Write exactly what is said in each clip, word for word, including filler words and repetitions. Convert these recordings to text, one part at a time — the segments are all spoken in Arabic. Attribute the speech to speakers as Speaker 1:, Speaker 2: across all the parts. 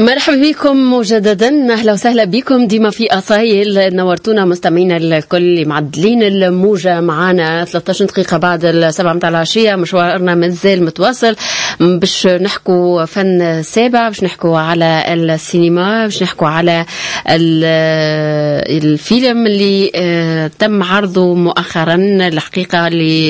Speaker 1: مرحبا بكم مجددا، اهلا وسهلا بكم ديما في أصايل. نورتونا مستمعينا الكل، معدلين الموجة معنا ثلاثة عشر دقيقة بعد السبعة متاع العشية. مشوارنا مازال متواصل باش نحكوا فن سابع، باش نحكوا على السينما، باش نحكوا على الفيلم اللي تم عرضه مؤخرا الحقيقة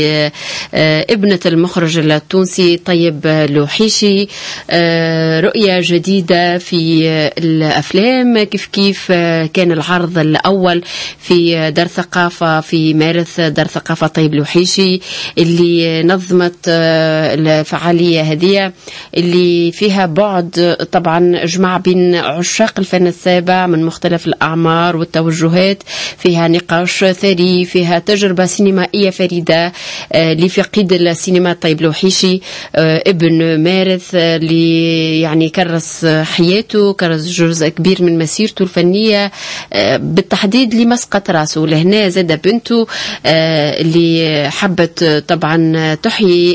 Speaker 1: لابنة المخرج التونسي طيب لوحيشي. رؤية جديدة في الأفلام، كيف كيف كان العرض الأول في دار ثقافة في مارس، دار ثقافة طيب لوحيشي اللي نظمت الفعالية هذه اللي فيها بعد طبعا جمع بين عشاق الفن السابع من مختلف الأعمار والتوجهات، فيها نقاش ثري، فيها تجربة سينمائية فريدة لفقيد السينما طيب لوحيشي ابن مارس اللي يعني كرس حياته، كرس جزء كبير من مسيرته الفنية بالتحديد لمسقط راسه. لهنا زاد بنته اللي حبت طبعا تحيي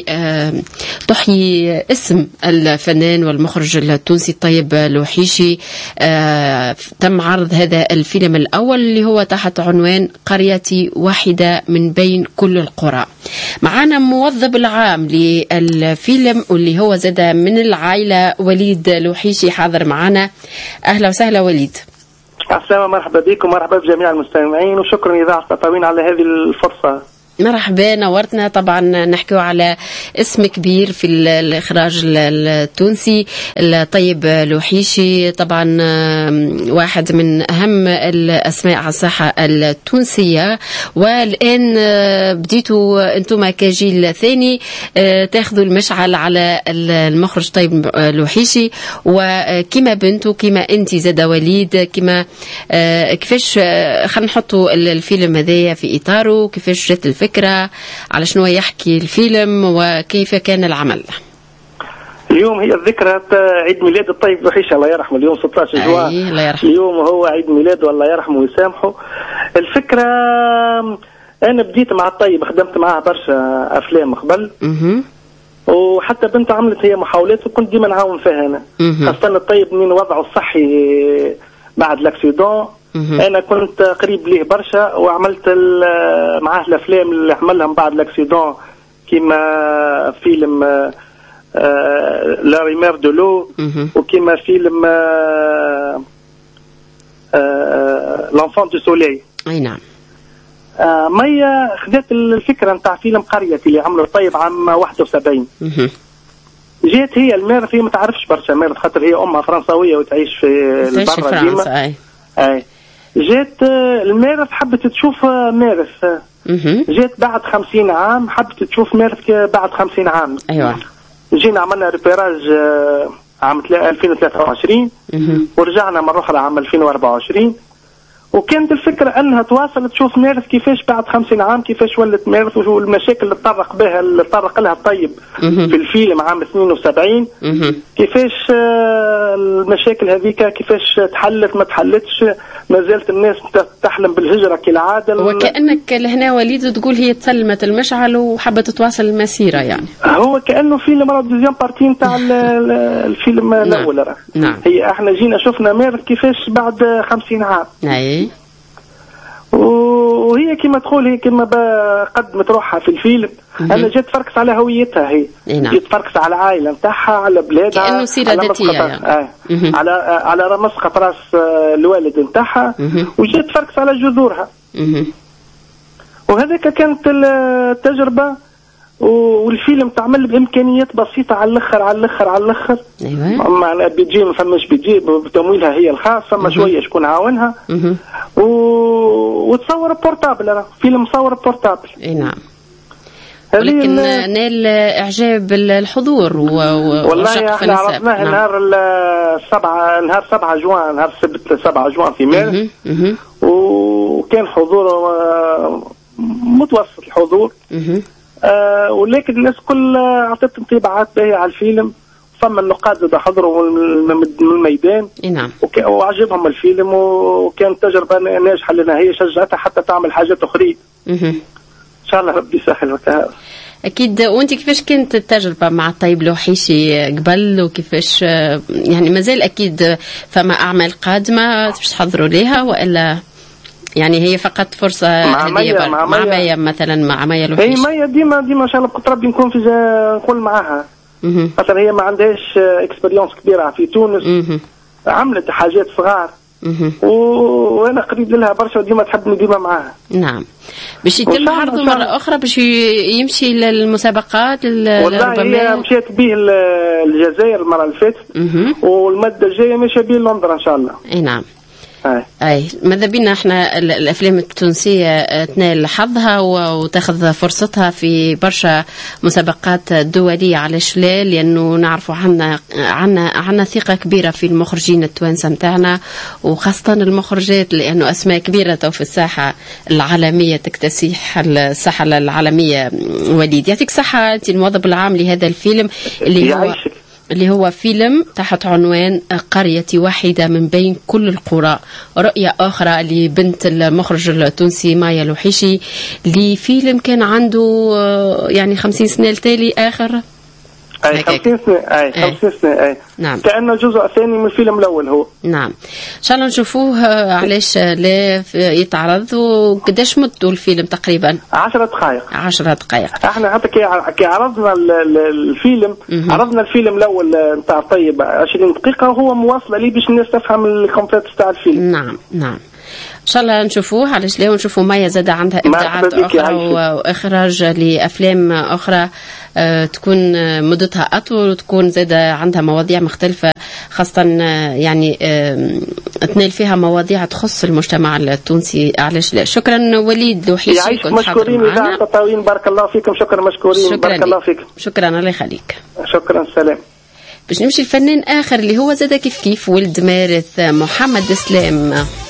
Speaker 1: تحيي اسم الفنان والمخرج التونسي طيب لوحيشي. تم عرض هذا الفيلم الأول اللي هو تحت عنوان قريتي واحدة من بين كل القرى. معنا موظف العام للفيلم واللي هو زاد من العائلة وليد لوحيشي حاضر معنا. أهلا وسهلا وليد.
Speaker 2: السلام، مرحبا بكم، مرحبا بجميع المستمعين، وشكرا إذاعة تطاوين على هذه الفرصة.
Speaker 1: مرحبا، نورتنا. طبعا نحكيو على اسم كبير في الإخراج التونسي الطيب لوحيشي، طبعا واحد من أهم الأسماء على الساحة التونسية، والآن بديتوا أنتم كجيل ثاني تاخذوا المشعل على المخرج طيب لوحيشي، وكما بنتو كما أنت زاد وليد كما كيفاش خلينا نحطوا الفيلم هذايا في إطاره، كيفاش جات الفكرة، فكرة على شنو يحكي الفيلم وكيف كان العمل.
Speaker 2: اليوم هي الذكرى عيد ميلاد الطيب لوحيشي الله يرحمه، اليوم ستة عشر جوان، اليوم هو عيد ميلاده الله يرحمه ويسامحه. الفكرة أنا بديت مع الطيب، خدمت معاه برشا أفلام قبل، وحتى بنت عملت هي محاولات وكنت ديما نعاون فيها أنا، خاصة الطيب من وضعه الصحي بعد الأكسيدون. أنا كنت قريب ليه برشا وعملت معاه الأفلام اللي عملها بعد الأكسيدون، كما فيلم لا ريمير دو لو، وكما فيلم لانفون دو سوليي.
Speaker 1: أي نعم.
Speaker 2: ميا خدت الفكرة نتاع فيلم قريتي اللي عمله الطيب عام واحد وسبعين. جات هي الميرث، هي ما تعرفش برشا ميرث خاطر هي أمها فرنساوية وتعيش في البرة ديما. أي. أي. جات المارث حبت تشوف مارث، جات بعد خمسين عام حبت تشوف مارث بعد خمسين عام.
Speaker 1: أيوة.
Speaker 2: جينا عملنا ريبيراج عام ألفين وثلاثة وعشرين ورجعنا مرة أخرى عام ألفين وأربعة وعشرين، وكانت الفكرة أنها تواصل تشوف مارث كيفاش بعد خمسين عام كيفاش ولت مارث، والمشاكل اللي تطرق بها اللي تطرق لها الطيب في الفيلم عام اثنين وسبعين، كيفاش المشاكل هذيك كيفاش تحلت ما تحلتش، ما زالت الناس تحلم بالهجرة كالعادة.
Speaker 1: وكأنك لهنا وليد تقول هي تسلمت المشعل وحبت تواصل المسيرة يعني.
Speaker 2: هو كأنه فيلم راه دوزيام بارتي نتاع الفيلم الأول. نعم.
Speaker 1: نعم.
Speaker 2: هي احنا جينا شفنا مارث كيفاش بعد خمسين عام.
Speaker 1: أي.
Speaker 2: وهي كما تقول هي كما قدمت روحها في الفيلم. انا جيت تفركس على هويتها، هي جيت تفركس على العائله نتاعها، على بلادها،
Speaker 1: كأنه سيرة ذاتية يعني.
Speaker 2: آه. على على مسقط راس الوالد نتاعها، وجيت تفركس على جذورها. وهذاك كانت التجربه، والفيلم تعمل بامكانيات بسيطه على الاخر على الاخر على الاخر.
Speaker 1: ايوه.
Speaker 2: معناها بيجي ما فماش بيجي بتمويلها هي الخاص، فما شويه شكون عاونها. و... وتصور بورتابل، راه فيلم مصور بورتابل.
Speaker 1: اي نعم. ولكن نال اعجاب الحضور و...
Speaker 2: والله احنا عرضناه نعم. نهار السبعة نهار سبعة جوان، نهار السبت سبعة جوان في مارس، وكان حضور متوسط الحضور. آه ولكن الناس كل اعطت انطباعات باهيه على الفيلم، فما النقاد زاد حضروا من الميدان.
Speaker 1: نعم.
Speaker 2: وعجبهم الفيلم، وكانت تجربه ناجحه لنا، هي شجعتها حتى تعمل حاجات اخرى. ان شاء الله ربي يسهل وكهذا.
Speaker 1: اكيد. وانت كيفاش كانت التجربه مع الطيب لوحيشي قبل، وكيفاش يعني مازال اكيد فما اعمال قادمه باش تحضروا ليها، والا يعني هي فقط فرصه
Speaker 2: مع ميا مع,
Speaker 1: مع ميا مثلا مع ميا
Speaker 2: لوحيشي؟ هي ميا ديما ديما ان شاء الله بقدر ربي نكون في نقول معاها، خاطر هي ما عندهاش اكسبيريونس كبيره في تونس. عملت حاجات صغار وانا قريب لها برشا وديما تحبني ديما معاها.
Speaker 1: نعم. باش يتم عرضه مره اخرى باش يمشي للمسابقات.
Speaker 2: والله هي مشيت به الجزائر المره اللي فاتت، والماده الجايه ماشيه به لندن ان شاء الله.
Speaker 1: اي نعم. أي. اي ماذا بينا احنا الافلام التونسيه تنال حظها وتاخذ فرصتها في برشا مسابقات دوليه، علاش لا؟ لانه نعرفوا عنا عنا عنا ثقه كبيره في المخرجين التوانسه نتاعنا، وخاصه المخرجات، لانه اسماء كبيره تو في الساحه العالميه تكتسح الساحه العالميه. وليد يعطيك صحه، انت الموظف العام لهذا الفيلم اللي هو
Speaker 2: يعيشك.
Speaker 1: اللي هو فيلم تحت عنوان قريتي واحدة من بين كل القرى، رؤية أخرى لبنت المخرج التونسي مايا لوحيشي، لفيلم كان عنده يعني خمسين سنة التالي آخر.
Speaker 2: أي خمسين سنة أي خمسين سنة أي
Speaker 1: نعم.
Speaker 2: كأنه جزء ثاني من الفيلم الأول هو.
Speaker 1: نعم. إن شاء الله نشوفوه. علاش لا يتعرض؟ وقداش مدته الفيلم تقريبا؟
Speaker 2: عشرة دقائق.
Speaker 1: عشرة دقائق.
Speaker 2: احنا حتى كي عرضنا الفيلم م- عرضنا الفيلم الأول نتاع طيب عشرين دقيقة، وهو مواصلة لي باش الناس تفهم الكونتيت تاع الفيلم.
Speaker 1: نعم نعم. ان شاء الله نشوفوه. علاش لا؟ ونشوفوا مايا زاد عندها ابداعات اخرى واخراج لافلام اخرى أه تكون مدتها اطول، وتكون زاد عندها مواضيع مختلفه، خاصه يعني أه تنال فيها مواضيع تخص المجتمع التونسي. علاش لا؟ شكرا وليد لوحيشي، كنت حاضر معنا.
Speaker 2: مشكورين تطاوين، بارك الله فيكم. شكرا مشكورين.
Speaker 1: شكرا
Speaker 2: بارك الله فيكم.
Speaker 1: شكرا الله يخليك.
Speaker 2: شكرا. سلام.
Speaker 1: باش نمشي الفنان اخر اللي هو زاد كيف كيف ولد مارث محمد سلام.